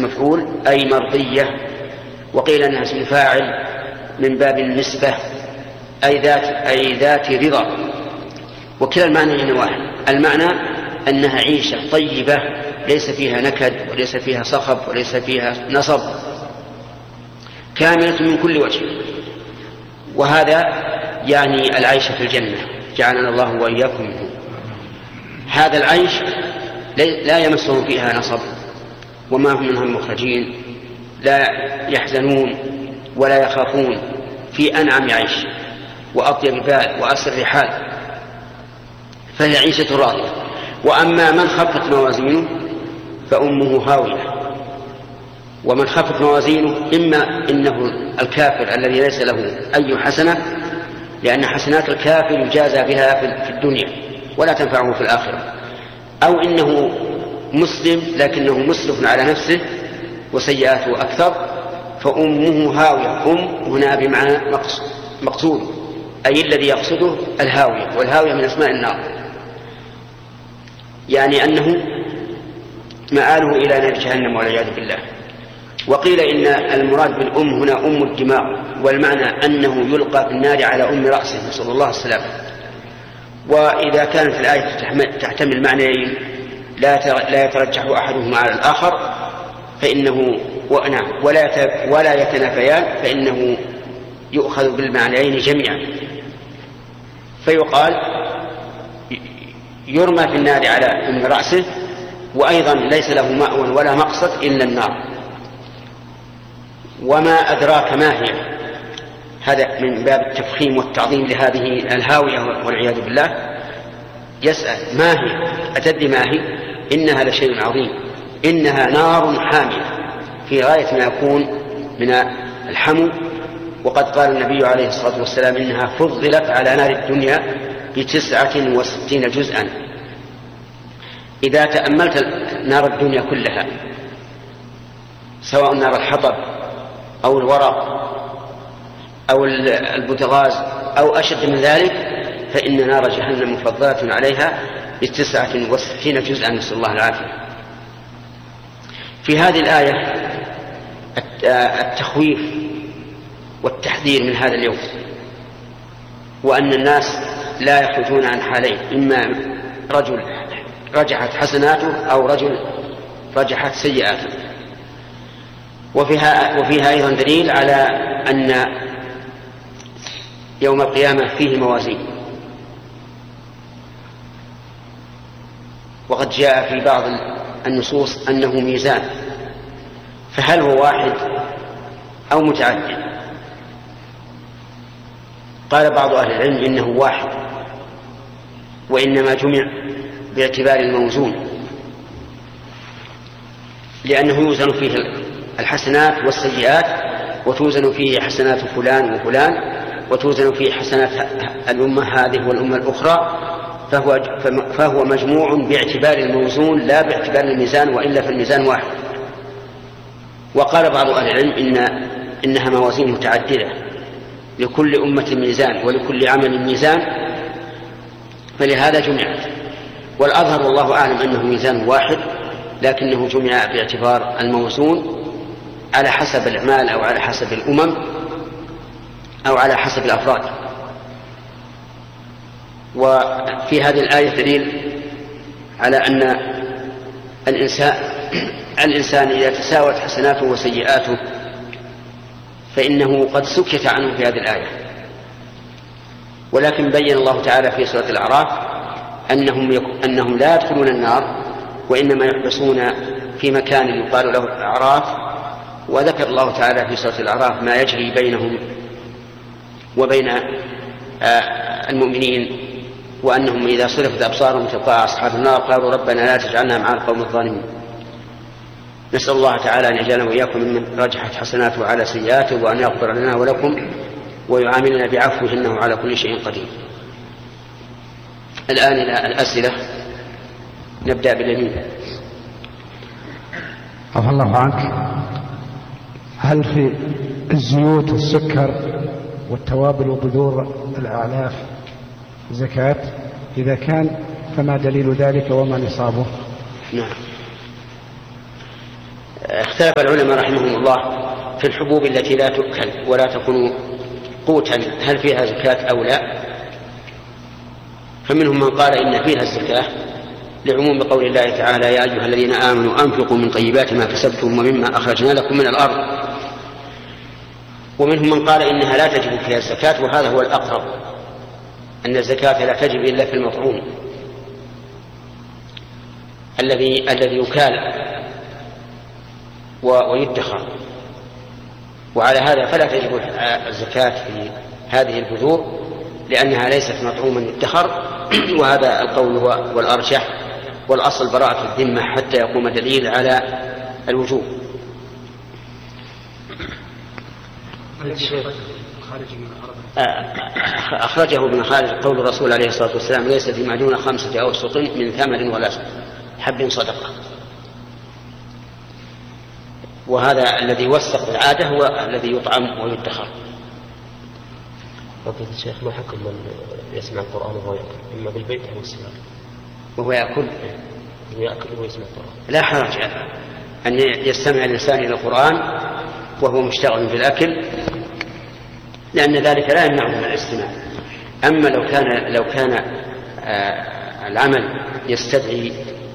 المفعول أي مرضية، وقيل أنها اسم فاعل من باب النسبة أي ذات رضا. وكلا المعنى واحد. المعنى أنها عيشة طيبة ليس فيها نكد وليس فيها صخب وليس فيها نصب، كاملة من كل وجه. وهذا يعني العيش في الجنة، جعلنا الله وإياكم منه. هذا العيش لا يمسهم فيها نصب وما هم منها مخرجين، لا يحزنون ولا يخافون، في أنعم عيش وأطيب بال وأسر حال، فهي عيشة راضية. وأما من خفت موازينه فأمه هاوية. ومن خفت موازينه إما إنه الكافر الذي ليس له أي حسنة، لأن حسنات الكافر يجازى بها في الدنيا ولا تنفعه في الآخرة، أو إنه مسلم لكنه مسرف على نفسه وسيئاته أكثر، فأمه هاوية. هنا بمعنى مقصود، أي الذي يقصده الهاوية، والهاوية من أسماء النار، يعني أنه مآله إلى نار جهنم والعياذ بالله. وقيل إن المراد بالأم هنا أم الدماغ، والمعنى أنه يلقى في النار على أم رأسه، نسأل الله السلامة. وإذا كانت الآية تحتمل معنيين لا يترجح أحدهما على الآخر فإنه ولا يتنافيان، فإنه يؤخذ بالمعنيين جميعا. فيقال يرمى في النار على أم رأسه، وأيضا ليس له مأوى ولا مقصد إلا النار. وما أدراك ما هي، هذا من باب التفخيم والتعظيم لهذه الهاوية والعياذ بالله. يسأل ما هي، أتدري ما هي؟ إنها لشيء عظيم، إنها نار حامية في غاية ما يكون من الحمو. وقد قال النبي عليه الصلاة والسلام إنها فضلت على نار الدنيا ب69 جزءا. إذا تأملت نار الدنيا كلها، سواء نار الحطب أو الورق أو البوتغاز أو أشد من ذلك، فإن نار جهنم مفضلة عليها ب69 جزءا، نسأل الله العافية. في هذه الآية التخويف والتحذير من هذا اليوم، وأن الناس لا يخرجون عن حالين: إما رجل رجحت حسناته أو رجل رجحت سيئاته. وفيها أيضا دليل على أن يوم القيامة فيه موازين. وقد جاء في بعض النصوص أنه ميزان، فهل هو واحد أو متعدد؟ قال بعض أهل العلم إنه واحد، وإنما جمع باعتبار الموزون، لأنه يوزن فيه الحسنات والسيئات، وتوزن فيه حسنات فلان وفلان، وتوزن فيه حسنات الأمة هذه والأمة الأخرى، فهو مجموع باعتبار الموزون لا باعتبار الميزان، وإلا في الميزان واحد. وقال بعض أهل العلم إنها موازين متعددة، لكل أمة ميزان ولكل عمل ميزان، فلهذا جمعت. والأظهر والله أعلم أنه ميزان واحد، لكنه جمع باعتبار الموزون على حسب الأعمال أو على حسب الأمم أو على حسب الأفراد. وفي هذه الآية دليل على أن الإنسان إذا تساوت حسناته وسيئاته فإنه قد سكت عنه في هذه الآية. ولكن بين الله تعالى في سورة الأعراف أنهم لا يدخلون النار، وإنما يحبسون في مكان يقال له الأعراف. وذكر الله تعالى في سورة الأعراف ما يجري بينهم وبين المؤمنين، وأنهم إذا صرفت أبصارهم تلقاء أصحاب النار قالوا ربنا لا تجعلنا مع القوم الظالمين. نسأل الله تعالى أن يجعلنا وإياكم ممن رجحت حسناته على سيئاته، وأن يغفر لنا ولكم ويعاملنا بعفوه إنه على كل شيء قدير. الآن إلى الأسئلة، نبدأ باليمين. عفى الله عنك، هل في الزيوت والسكر والتوابل وبذور الأعلاف زكاة؟ إذا كان فما دليل ذلك وما نصابه؟ نعم، اختلف العلماء رحمهم الله في الحبوب التي لا تؤكل ولا تكون قوتا هل فيها زكاة أو لا. فمنهم من قال إن فيها الزكاة لعموم قول الله تعالى يا أيها الذين آمنوا أنفقوا من طيبات ما كسبتم ومما أخرجنا لكم من الأرض. ومنهم من قال إنها لا تجب فيها الزكاة، وهذا هو الأقرب، أن الزكاة لا تجب إلا في المطعوم الذي يكال ويدخر، وعلى هذا فلا تجب الزكاة في هذه البذور لأنها ليست مطعوما يدخر، وهذا القول هو الأرجح، والأصل براءة الذمة حتى يقوم دليل على الوجوب. أخرجه ابن خالد قول الرسول عليه الصلاة والسلام ليس فيما دون 5 أوسق من ثمر ولا حب صدقة. وهذا الذي وثق العادة هو الذي يطعم ويدخر. فضيلة الشيخ ما حكم من يسمع القرآن وهو يأكل إما بالبيت أو السيارة؟ وهو يأكل ويسمع القرآن لا حرج أن يستمع الإنسان إلى القرآن وهو مشتغل في الأكل، لأن ذلك لا يمنعه من الاستماع. أما لو كان العمل يستدعي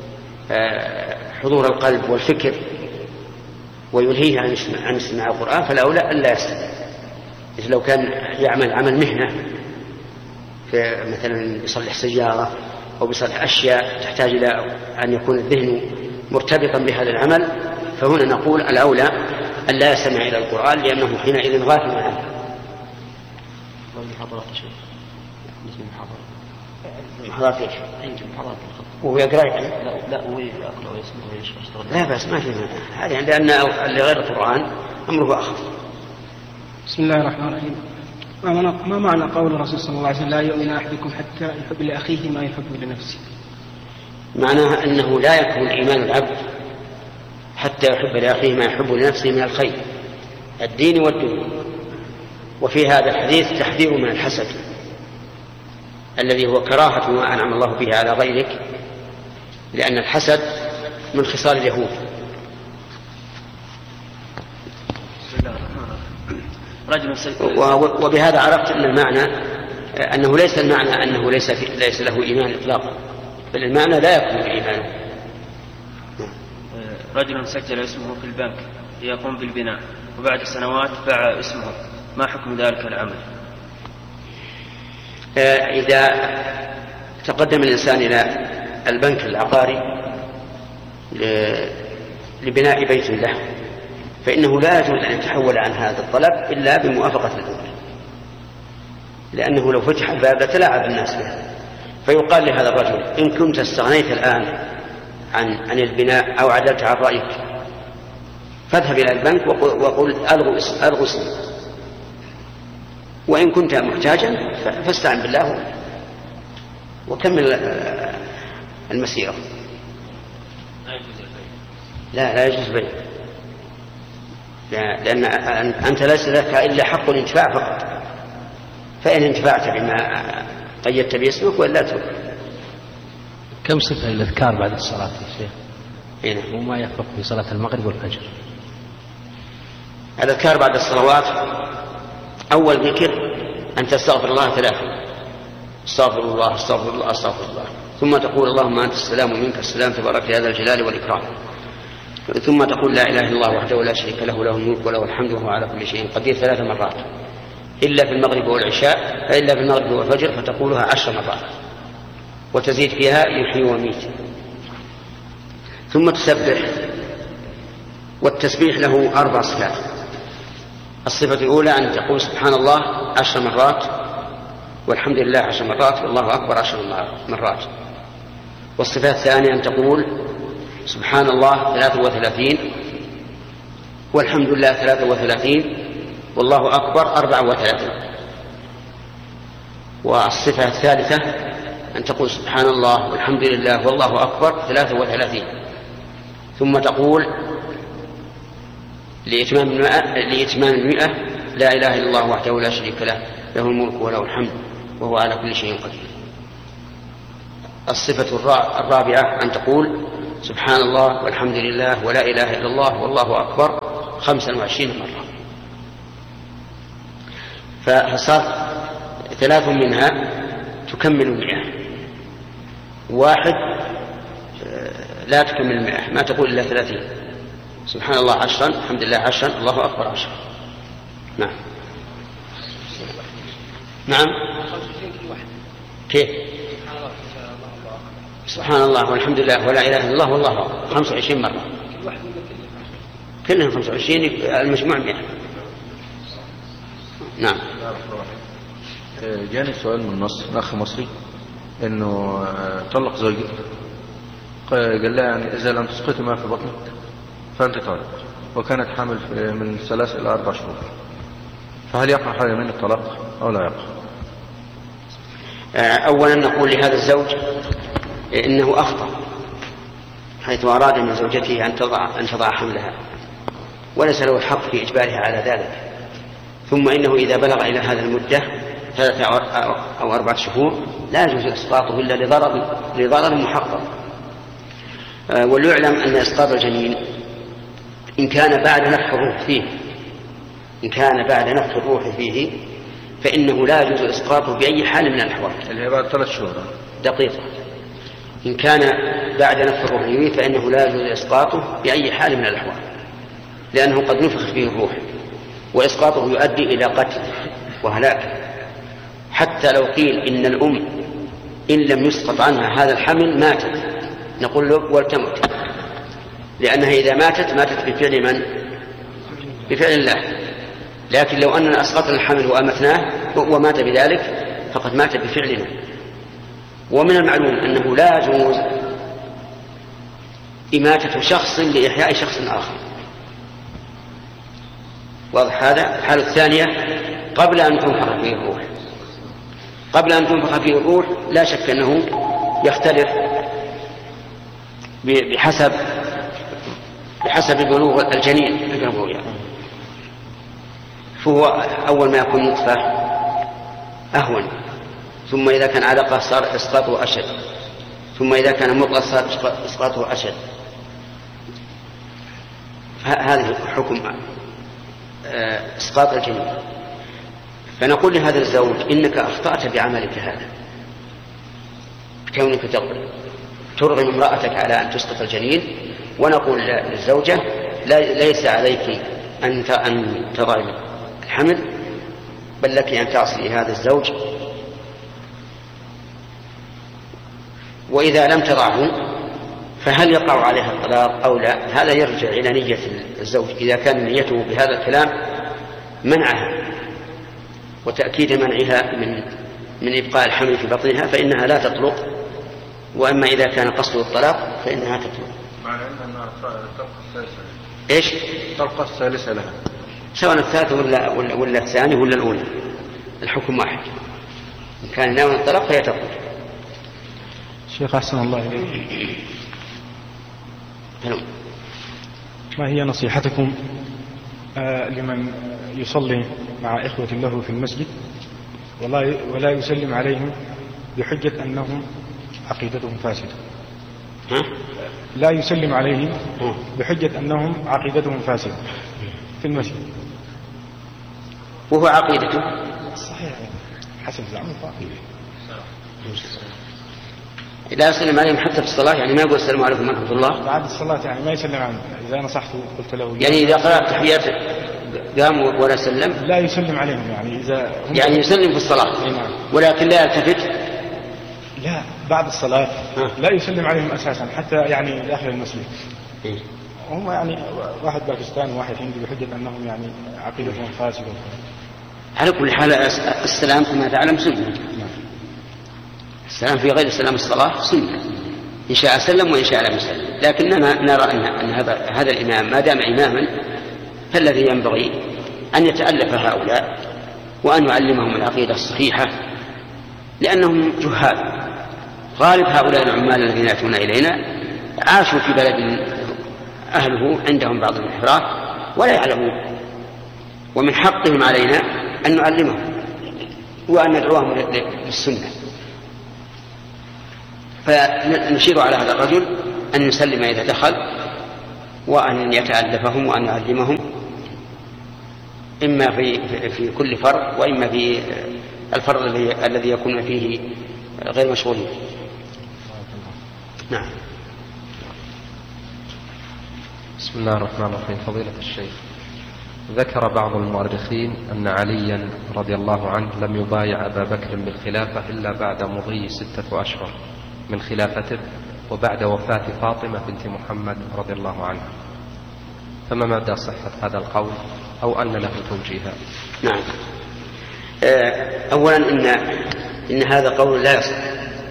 حضور القلب والفكر ويلهيه عن استماع القرآن فالأولى ألا يستمع. إذ لو كان يعمل عمل مهنة مثلا يصلح سيارة أو يصلح أشياء تحتاج إلى أن يكون الذهن مرتبطا بهذا العمل، فهنا نقول الأولى ألا يستمع إلى القرآن لأنه حينئذ غافل عنه. محاضرات ايش؟ وهو يقرأ يعني؟ لا هو يأكل ويسمع ويشرب. لا بس ما في هذه، لأن لغير القرآن أمره أخف. بسم الله الرحمن الرحيم. ما معنى قول الرسول صلى الله عليه وسلم لا يؤمن أحدكم حتى يحب لأخيه ما يحب لنفسه؟ معناها أنه لا يكون إيمان العبد حتى يحب لأخيه ما يحب لنفسه من الخير الدين والدنيا. وفي هذا الحديث تحذير من الحسد الذي هو كراهة ما أنعم الله به على غيرك، لأن الحسد من خصال اليهود. وبهذا عرفت أن المعنى أنه ليس المعنى أنه ليس له إيمان إطلاقا، بل المعنى لا يكون بإيمانه. رجل سجل اسمه في البنك ليقوم بالبناء وبعد سنوات باع اسمه، ما حكم ذلك العمل؟ إذا تقدم الإنسان إلى البنك العقاري لبناء بيت له فإنه لا يجوز أن يتحول عن هذا الطلب إلا بموافقة الأمر، لأنه لو فتح الباب لتلاعب الناس به. فيقال لهذا الرجل إن كنت استغنيت الآن عن البناء أو عدلت عن رأيك فاذهب إلى البنك وقل ألغوا اسمي، وإن كنت محتاجا فاستعن بالله وكمل المسيرة. لا يجوز البيع، لأن أنت ليس لك إلا حق الانتفاع فقط، فإن انتفعت بما قيدت باسمك ولا ترك. كم صفة الأذكار بعد الصلاة يا شيخ؟ إيه؟ وما يفرق في صلاة المغرب والفجر؟ الأذكار بعد الصلوات أول ذكر أن تستغفر الله 3، استغفر الله استغفر الله استغفر الله، ثم تقول اللهم أنت السلام ومنك السلام تبارك يا ذا الجلال والإكرام، ثم تقول لا إله إلا الله وحده لا شريك له له الملك وله الحمد وهو على كل شيء قدير 3 مرات، إلا في المغرب والعشاء، فإلا في المغرب والفجر فتقولها 10 مرات، وتزيد فيها يحيي ويميت، ثم تسبح. والتسبيح له 4 صفات. الصفة الأولى أن تقول سبحان الله 10 مرات، والحمد لله 10 مرات، والله أكبر 10 مرات. والصفة الثانية أن تقول سبحان الله 33، والحمد لله 33، والله أكبر 34. والصفة الثالثة أن تقول سبحان الله والحمد لله والله أكبر 33، ثم تقول لإتمام 100 لا إله إلا الله وحده لا شريك له له الملك وله الحمد وهو على كل شيء قدير. الصفة الرابعة أن تقول سبحان الله والحمد لله ولا إله إلا الله والله أكبر 25 مرة. فصار 3 منها تكمل 100، 1 لا تكمل 100، ما تقول إلا 30. سبحان الله 10، الحمد لله 10، الله أكبر 10. نعم. نعم. كيف؟ سبحان الله والحمد لله ولا إله إلا الله والله أكبر 25 مرة، كلهم 25، المجموع 100. نعم. جاني سؤال من مصر، أخ مصري، إنه طلق زوجته، قال لها يعني إذا لم تسقطي ما في بطنك فأنت طالق، وكانت حامل من 3 إلى 4 شهور، فهل يقع هذا من الطلاق أو لا يقع؟ أولا نقول لهذا الزوج إنه أخطأ حيث أراد من زوجته أن تضع حملها، وليس له الحق في إجبارها على ذلك. ثم إنه إذا بلغ إلى هذا المدة 3 أو 4 شهور لا يجوز إسقاطه إلا لضرر محقق. وليعلم أن إسقاط الجنين إن كان بعد نفخ الروح فيه فإنه لا يجوز إسقاطه بأي حال من الأحوال. اللي هي بعد 3 شهور دقيقة. إن كان بعد نفخ الروح فيه فإنه لا يجوز إسقاطه بأي حال من الأحوال، لأنه قد نفخ فيه الروح، وإسقاطه يؤدي إلى قتل وهلاك. حتى لو قيل إن الأم إن لم يسقط عنها هذا الحمل ماتت، نقول له ولتمت، لأنها إذا ماتت بفعل من؟ بفعل الله. لكن لو أننا أسقطنا الحمل وأمتناه ومات بذلك فقد مات بفعلنا. ومن المعلوم أنه لا يجوز إماتة شخص لإحياء شخص آخر. واضح هذا؟ الحالة الثانية قبل أن تنفخ فيه الروح. قبل أن تنفخ فيه الروح لا شك أنه يختلف بحسب بلوغ الجنين. فهو أول ما يكون نطفة أهون، ثم إذا كان علقة صار إسقاطه أشد، ثم إذا كان مضغة صار إسقاطه أشد. هذه حكم إسقاط الجنين. فنقول لهذا الزوج إنك أخطأت بعملك هذا، كونك ترغم امرأتك على أن تسقط الجنين. ونقول للزوجة ليس عليك أن تضعي الحمل، بل لك أن تعصي هذا الزوج. وإذا لم تضعه فهل يقع عليها الطلاق أو لا؟ هذا يرجع إلى نية الزوج. إذا كان نيته بهذا الكلام منعها وتأكيد منعها من إبقاء الحمل في بطنها فإنها لا تطلق، وأما إذا كان قصد الطلاق فإنها تطلق. معنى أنها الطلقة الثالثة. إيش؟ الطلقة الثالثة لها، سواء الثالثة ولا الثانية ولا الأولى، الحكم واحد. إن كان ناوي الطلاق فهي تطلق. شيخ أحسن الله إليك، ما هي نصيحتكم لمن يصلي مع إخوة له في المسجد ولا يسلم عليهم بحجة أنهم عقيدتهم فاسدة؟ لا يسلم عليهم بحجة أنهم عقيدتهم فاسدة في المسجد، وهو عقيدته صحيح حسب زعمه عقيدة. لا يسلم عليهم حتى في الصلاة، يعني ما يقول السلام عليكم ورحمة الله بعد الصلاة، يعني ما يسلم عنه. إذا نصحته قلت له يعني إذا قرأت تحيات قام ولا سلم لا يسلم عليهم، يعني إذا يعني يسلم في الصلاة ولكن لا يلتفت. لا بعد الصلاة لا يسلم عليهم أساسا حتى يعني داخل المسجد. هم يعني واحد باكستاني وواحد هندي بحجة أنهم يعني عقيدتهم فاسدة. على كل حال السلام كما تعلم سنة. السلام في غير سلام الصلاة سنة، إن شاء سلم وإن شاء لم يسلم. لكننا نرى أن هذا الإمام ما دام إماما فالذي ينبغي أن يتألف هؤلاء وأن يعلمهم العقيدة الصحيحة، لأنهم جهال. غالب هؤلاء العمال الذين يأتون إلينا عاشوا في بلد أهله عندهم بعض الانحراف ولا يعلمون، ومن حقهم علينا أن نعلمهم وأن ندعوهم للسنة. فنشير على هذا الرجل أن يسلم إذا دخل، وأن يتألفهم وأن يعلمهم، إما في كل فرض وإما في الفرض الذي يكون فيه غير مشغولين. نعم. بسم الله الرحمن الرحيم. فضيلة الشيخ، ذكر بعض المؤرخين أن عليا رضي الله عنه لم يبايع أبا بكر بالخلافة إلا بعد مضي 6 أشهر من خلافته وبعد وفاة فاطمة بنت محمد رضي الله عنها، فما مدى صحة هذا القول أو أن له توجيها؟ نعم. أولا إن هذا قول لا يصح،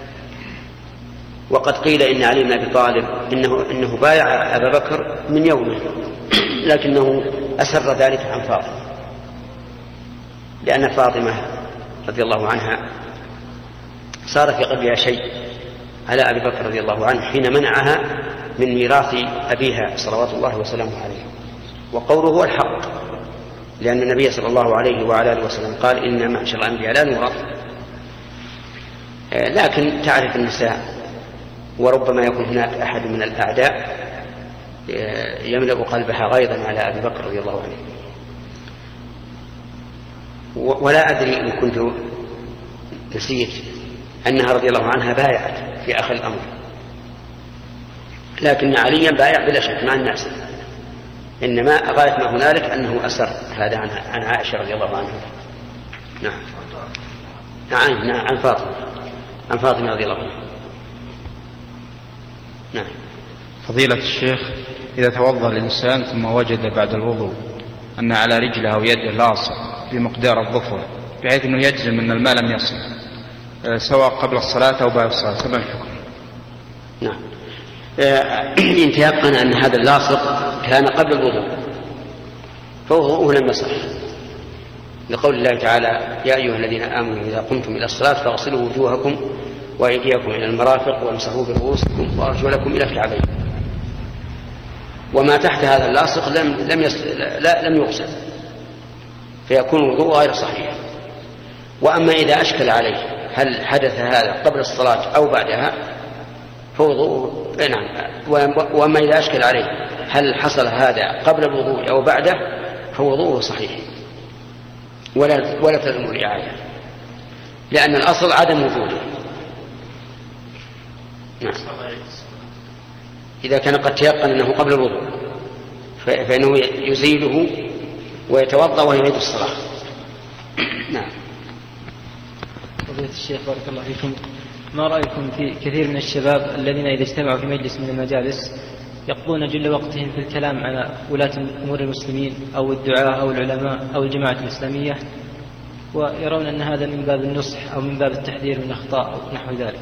وقد قيل إن علي بن أبي طالب إنه بايع أبا بكر من يومه، لكنه أسر ذلك عن فاطمة، لأن فاطمة رضي الله عنها صار في قلبها شيء على أبي بكر رضي الله عنه حين منعها من ميراث أبيها صلوات الله وسلامه عليه، وقوله هو الحق، لأن النبي صلى الله عليه وعلى آله وسلم قال إن معشر الأنبياء لا نورث. لكن تعرف النساء، وربما يكون هناك أحد من الأعداء يملأ قلبها غيظا على أبي بكر رضي الله عنه. ولا أدري إن كنت نسيت أنها رضي الله عنها بايعت في آخر الأمر، لكن عليا بايع بلا شك مع الناس، إنما غاية ما هنالك أنه أسر هذا عن عائشة رضي الله عنها. نعم. عن فاطمة رضي الله عنها. نعم. فضيلة الشيخ، إذا توضأ الإنسان ثم وجد بعد الوضوء أن على رجله أو يده لاصق بمقدار الظفر بحيث أنه يجزم أن الماء لم يصل سواء قبل الصلاة أو بعد الصلاة، فما الحكم؟ نعم. إن تيقن أن هذا اللاصق كان قبل الوضوء فوضوءه لم يصح، لقول الله تعالى: يا أيها الذين آمنوا إذا قمتم إلى الصلاة فاغسلوا وجوهكم وأيديكم إلى المرافق وامسحوا برؤوسكم وأرجلكم إلى الكعبين. وما تحت هذا اللاصق لم يغسل، فيكون الوضوء غير صحيح. وأما إذا أشكل عليه هل حدث هذا قبل الصلاة أو بعدها فوضوء نعم. وأما إذا أشكل عليه هل حصل هذا قبل الوضوء أو بعده فوضوءه صحيح ولا تلزم الرعاية، لأن الأصل عدم وجوده. نعم. إذا كان قد تيقن أنه قبل الوضوء فإنه يزيله ويتوضأ ويعيد الصلاة. نعم. فضيلة الشيخ بارك الله فيكم، ما رأيكم في كثير من الشباب الذين إذا اجتمعوا في مجلس من المجالس يقضون جل وقتهم في الكلام على ولاة أمور المسلمين أو الدعاة أو العلماء أو الجماعة الإسلامية، ويرون أن هذا من باب النصح أو من باب التحذير من أخطاء أو نحو ذلك؟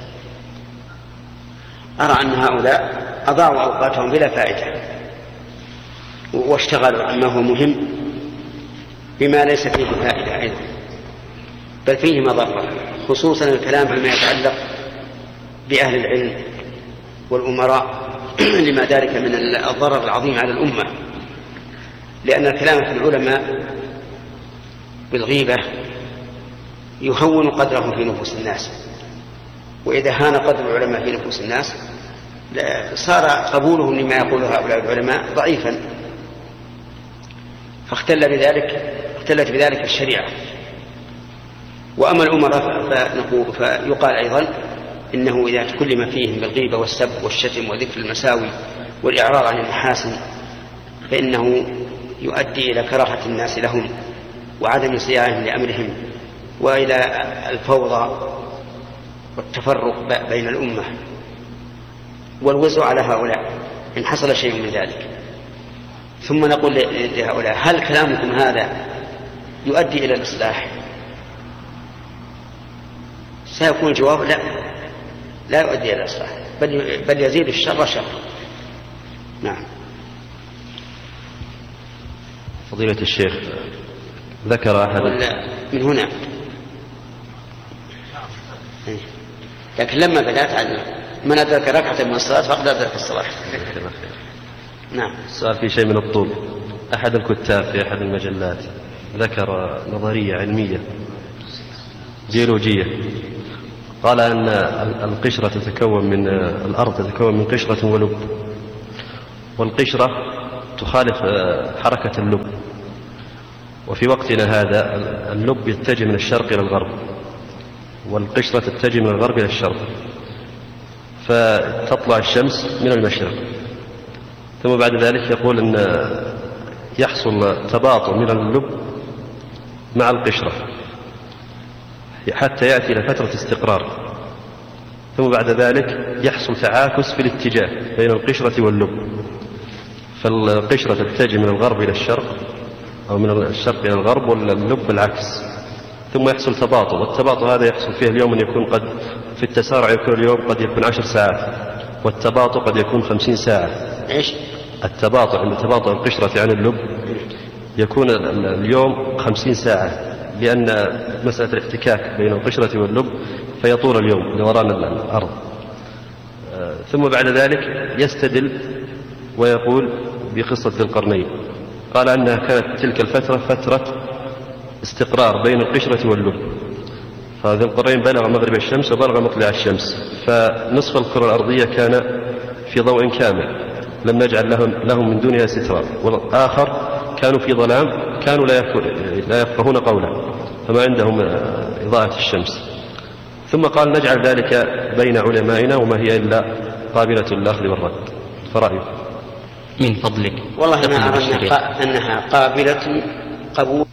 أرى أن هؤلاء أضاعوا أوقاتهم بلا فائدة، واشتغلوا عما هو مهم بما ليس فيه فائدة أيضا، بل فيه مضرة، خصوصا الكلام فيما يتعلق بأهل العلم والأمراء لما ذلك من الضرر العظيم على الأمة، لأن الكلام في العلماء بالغيبة يهون قدرهم في نفوس الناس، وإذا هان قدر العلماء في نفوس الناس صار قبولهم لما يقول هؤلاء العلماء ضعيفا، فاختلت بذلك الشريعة. وأما الأمراء فيقال أيضا إنه إذا تكلم فيهم بالغيبة والسب والشتم وذكر المساوي والإعراض عن المحاسن فإنه يؤدي إلى كراهة الناس لهم وعدم صياعهم لأمرهم وإلى الفوضى والتفرق بين الأمة والوزع على هؤلاء إن حصل شيء من ذلك. ثم نقول لهؤلاء: هل كلامكم هذا يؤدي إلى الإصلاح؟ سيكون الجواب: لا يؤدي إلى الإصلاح، بل يزيد الشر شر. نعم. فضيلة الشيخ، ذكر أحد من هنا، لكن لما بدأت من أدرك ركعة من الصلاة فقد أدرك الصلاة. نعم. السؤال في شيء من الطول. أحد الكتاب في أحد المجلات ذكر نظرية علمية جيولوجية قال أن القشرة تتكون من الأرض تتكون من قشرة ولب، والقشرة تخالف حركة اللب، وفي وقتنا هذا اللب يتجه من الشرق إلى الغرب، والقشرة تتجه من الغرب إلى الشرق، فتطلع الشمس من المشرق. ثم بعد ذلك يقول أن يحصل تباطؤ من اللب مع القشرة حتى يأتي إلى فترة استقرار، ثم بعد ذلك يحصل تعاكس في الاتجاه بين القشرة واللب، فالقشرة تتجه من الغرب إلى الشرق أو من الشرق إلى الغرب، واللب العكس، ثم يحصل تباطؤ، والتباطؤ هذا يحصل فيه اليوم أن يكون قد في التسارع يكون اليوم قد يكون 10 ساعات، والتباطؤ قد يكون 50 ساعة. إيش؟ التباطؤ عند تباطؤ القشرة عن اللب يكون اليوم 50 ساعة، لأن مسألة الاحتكاك بين القشرة واللب فيطول اليوم لوران الأرض. ثم بعد ذلك يستدل ويقول بقصة ذي القرنين، قال أنها كانت تلك الفترة فترة استقرار بين القشرة واللب، فذي القرنين بلغ مغرب الشمس وبلغ مطلع الشمس، فنصف الكرة الأرضية كان في ضوء كامل لم يجعل لهم من دونها سترا، والآخر كانوا في ظلام كانوا لا يفقهون قولا فما عندهم إضاءة الشمس. ثم قال نجعل ذلك بين علمائنا وما هي إلا قابلة للأخذ والرد، فرأيه من فضلك. والله ما أرى أنها قابلة قبول